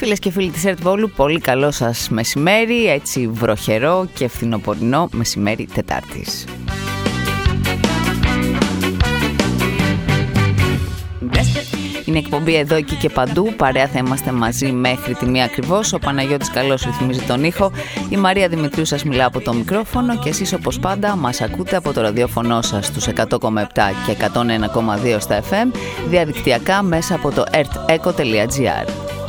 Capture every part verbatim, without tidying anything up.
Φίλες και φίλοι της ΕΡΤ Βόλου, πολύ καλό σας μεσημέρι, έτσι βροχερό και φθινοπορεινό μεσημέρι Τετάρτης. Είναι εκπομπή εδώ, εκεί και παντού. Παρέα θα είμαστε μαζί μέχρι τη μία ακριβώς. Ο Παναγιώτης Καλός ρυθμίζει τον ήχο. Η Μαρία Δημητρίου σας μιλά από το μικρόφωνο. Και εσείς, όπως πάντα, μας ακούτε από το ραδιόφωνο σας στους εκατό κόμμα επτά και εκατόν ένα κόμμα δύο στα εφ εμ, διαδικτυακά μέσα από το ερτ εκο τελεία τζι άρ.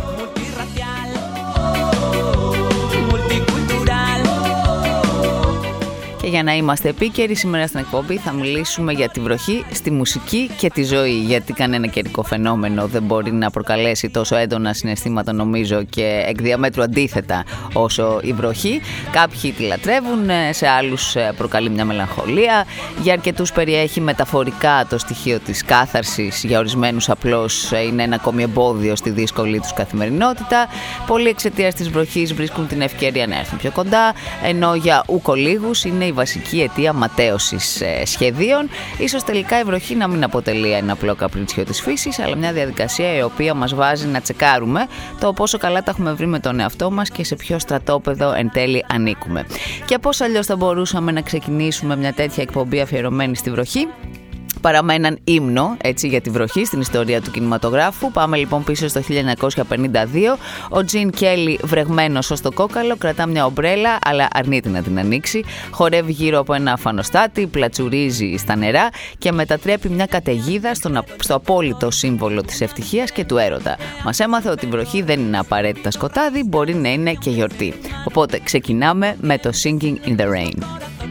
Και για να είμαστε επίκαιροι, σήμερα στην εκπομπή θα μιλήσουμε για τη βροχή στη μουσική και τη ζωή. Γιατί κανένα καιρικό φαινόμενο δεν μπορεί να προκαλέσει τόσο έντονα συναισθήματα, νομίζω, και εκ διαμέτρου αντίθετα όσο η βροχή. Κάποιοι τη λατρεύουν, σε άλλους προκαλεί μια μελαγχολία. Για αρκετούς περιέχει μεταφορικά το στοιχείο της κάθαρσης, για ορισμένους απλώς είναι ένα ακόμη εμπόδιο στη δύσκολη τους καθημερινότητα. Πολλοί εξαιτίας της βροχής βρίσκουν την ευκαιρία να έρθουν πιο κοντά, ενώ για ούκο λίγους είναι η βασική αιτία ματέωσης ε, σχεδίων. Ίσως τελικά η βροχή να μην αποτελεί ένα απλό καπρίτσιο της φύσης, αλλά μια διαδικασία η οποία μας βάζει να τσεκάρουμε το πόσο καλά τα έχουμε βρει με τον εαυτό μας και σε ποιο στρατόπεδο εν τέλει ανήκουμε. Και πώς αλλιώς θα μπορούσαμε να ξεκινήσουμε μια τέτοια εκπομπή αφιερωμένη στη βροχή παρά με έναν ύμνο, έτσι, για τη βροχή στην ιστορία του κινηματογράφου. Πάμε λοιπόν πίσω στο χίλια εννιακόσια πενήντα δύο. Ο Τζιν Κέλι, βρεγμένος ως το κόκαλο, κρατά μια ομπρέλα, αλλά αρνείται να την ανοίξει. Χορεύει γύρω από ένα φανοστάτη, πλατσουρίζει στα νερά και μετατρέπει μια καταιγίδα στο, στο απόλυτο σύμβολο της ευτυχίας και του έρωτα. Μας έμαθε ότι η βροχή δεν είναι απαραίτητα σκοτάδι, μπορεί να είναι και γιορτή. Οπότε ξεκινάμε με το Singing in the Rain.